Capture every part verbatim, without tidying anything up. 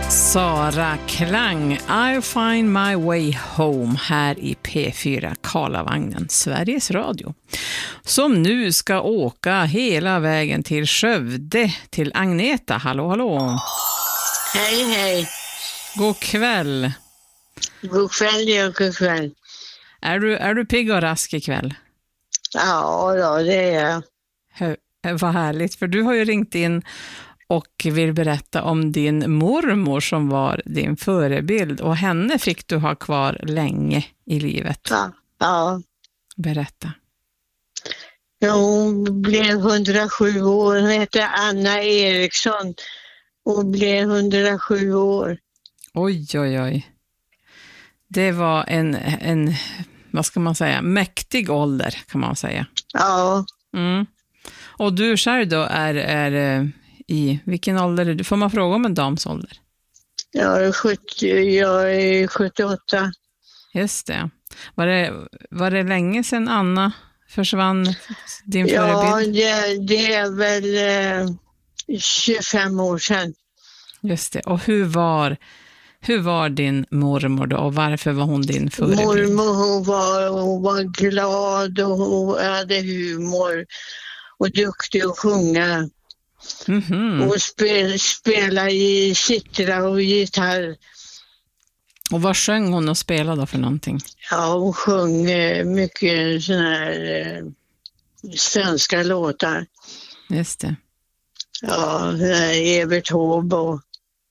Sara Klang, I'll find my way home här i P fyra Karlavagnen, Sveriges Radio. Som nu ska åka hela vägen till Skövde, till Agneta. Hallå, hallå. Hej, hej. God kväll. God kväll, ja, god kväll. Är du, är du pigg och rask ikväll? Ja, ja, det är jag. Hö, vad härligt, för du har ju ringt in och vill berätta om din mormor som var din förebild. Och henne fick du ha kvar länge i livet. Ja, ja. Berätta. Ja, hon blev hundrasju år. Hon hette Anna Eriksson. Hon blev hundrasju år. Oj, oj, oj. Det var en, en, vad ska man säga, mäktig ålder kan man säga. Ja. Mm. Och du själv då är, är i vilken ålder är du? Får man fråga om en dams ålder? Jag är, sjuttio, jag är sjuttioåtta. Just det. Var det, var det länge sedan Anna försvann, din förebild? Ja, det, det är väl eh, tjugofem år sedan. Just det. Och hur var, hur var din mormor då? Och varför var hon din förebild? Mormor, hon var, hon var glad och hon hade humor och duktig att sjunga. Mm-hmm. Och spel, spela i citra och gitarr. Och vad sjöng hon och spelade då för någonting? Ja, hon sjöng eh, mycket såna här eh, svenska låtar. Just det. Ja, Evert Taube och...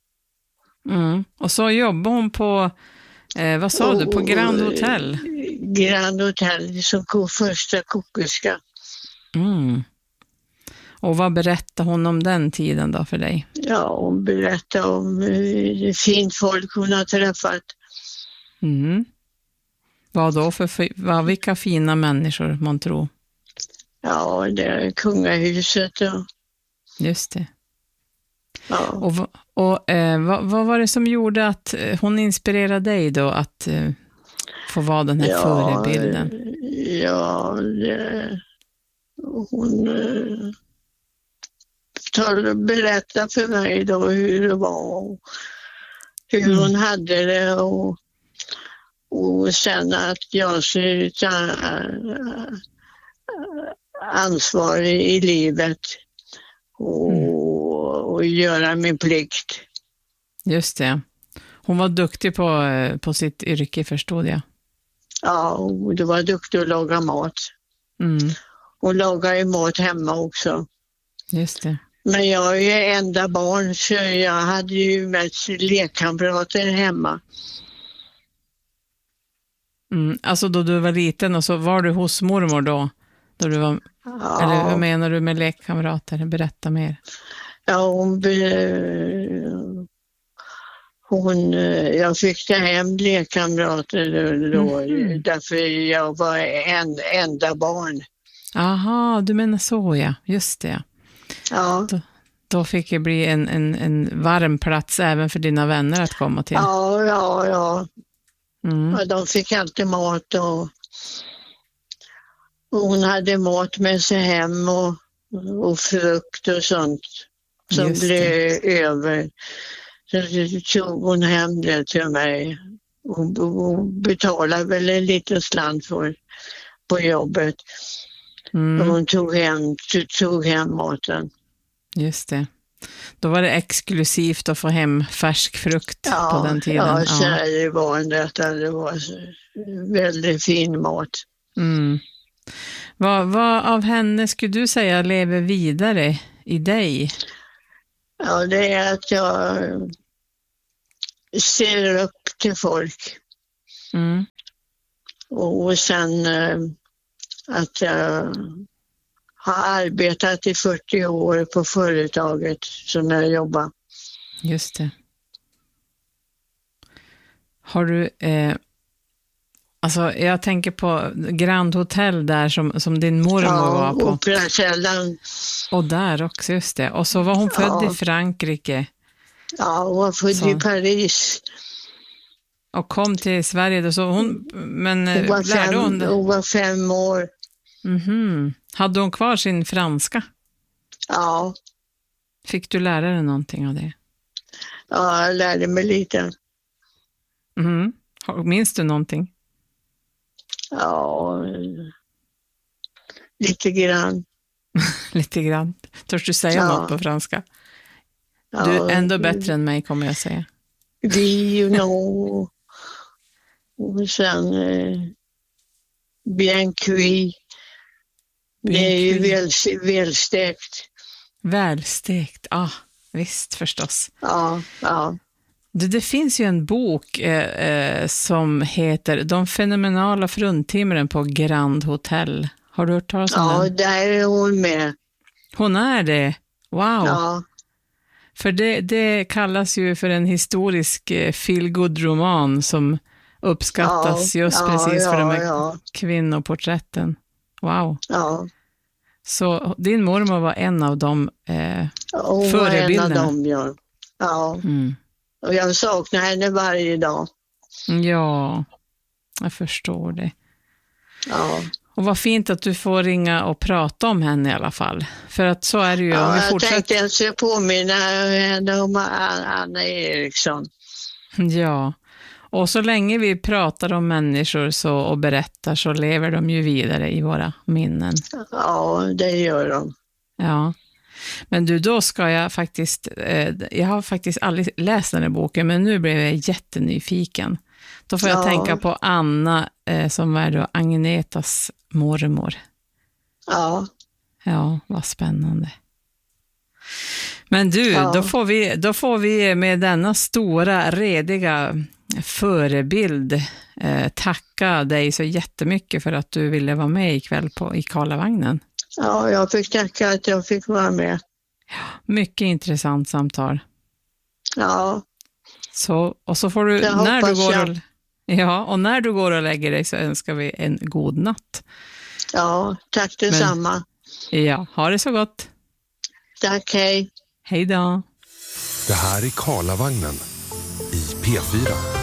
Mm. Och så jobbade hon på, eh, vad sa och, du, på Grand Hotel? Grand Hotel som ko, första kokerska. Mm. Och vad berättade hon om den tiden då för dig? Ja, hon berättade om eh, fint folk hon har träffat. Mm. Vad då för, vad, vilka fina människor man tror? Ja, det är kungahuset och... Just det. Ja. Och, och eh, vad, vad var det som gjorde att hon inspirerade dig då att eh, få vara den här ja, förebilden? Ja, det, hon eh, tar och berättar för mig då hur det var och hur mm. hon hade det och, och sen att jag ser ta ansvar i livet och, mm. och göra min plikt. Just det. Hon var duktig på, på sitt yrke, förstod jag. Ja, och det var duktig att laga mat. Mm. Och lagar ju mat hemma också. Just det. Men jag är ju enda barn så jag hade ju mest lekkamrater hemma. Mm. Alltså då du var liten och så var du hos mormor då? Då du var, ja. Eller vad menar du med lekkamrater? Berätta mer. Ja, hon... hon jag fick ta hem lekkamrater då, mm. därför jag var en enda barn. Aha, du menar så, ja. Just det. Ja. Då, då fick det bli en, en, en varm plats även för dina vänner att komma till. Ja, ja, ja. Mm. ja de fick alltid mat och, och hon hade mat med sig hem och, och frukt och sånt som blev över. Så tog hon hem det till mig. Hon, hon betalade väl en liten slant för på jobbet. Mm. Och hon tog hem, tog hem maten. Just det. Då var det exklusivt att få hem färsk frukt ja, på den tiden. Ja, så ja. Det var detta. Det var väldigt fin mat. Mm. Vad, vad av henne skulle du säga lever vidare i dig? Ja, det är att jag ser upp till folk. Mm. Och sen att jag har arbetat i fyrtio år på företaget som jag jobbar. Just det. Har du, eh, alltså jag tänker på Grand Hotel där som, som din mormor ja, var på. Operakällan. Och där också, just det. Och så var hon född ja. i Frankrike. Ja, hon var född så. i Paris. Och kom till Sverige då, så hon, men hon var, lärde fem, hon det? Hon var fem år. Mm-hmm. Hade hon kvar sin franska? Ja. Fick du lära dig någonting av det? Ja, jag lärde mig lite. Mm. Minns du någonting? Ja, lite grann. Lite grann. Törs du säga Ja. något på franska? Ja, Du är ändå bättre än mig, kommer jag säga. Vi, you know. Och sen eh, bien cuit. Det är ju väl, välstekt. Välstekt, ah, visst förstås. Ja, ja. Det, det finns ju en bok eh, eh, som heter De fenomenala fruntimren på Grand Hotel. Har du hört talas om Ja, den? där är hon med. Hon är det. Wow. Ja, För det, det kallas ju för en historisk eh, feel-good-roman som uppskattas ja, just ja, precis ja, för de här ja, kvinnoporträtten. Wow. ja. Så din mormor var en av de eh, Hon var en av förebilderna. dem, ja. Ja, Mm. och jag saknar henne varje dag. Ja, jag förstår det. Ja, Och vad fint att du får ringa och prata om henne i alla fall. För att så är det ju. Om ja vi jag fortsätter... tänkte jag skulle påminna henne om Anna Eriksson. Ja, och så länge vi pratar om människor så, och berättar så lever de ju vidare i våra minnen. Ja, det gör de. Ja, men du, då ska jag faktiskt, eh, jag har faktiskt aldrig läst den här boken, men nu blev jag jättenyfiken. Då får jag Ja. tänka på Anna eh, som var då Agnetas mormor. Ja, Ja, vad spännande. Men du, Ja. då, får vi, då får vi med denna stora, rediga förebild eh, tacka dig så jättemycket för att du ville vara med ikväll på, i Karlavagnen. ja, jag fick tacka att jag fick vara med. Mycket intressant samtal. Ja, Så, och så får du, Det när du hoppas går jag. och, ja, och när du går och lägger dig så önskar vi en god natt. ja, tack detsamma. Ja, ha det så gott. Tack, hej. Hej då. Det här är Karlavagnen i P fyra.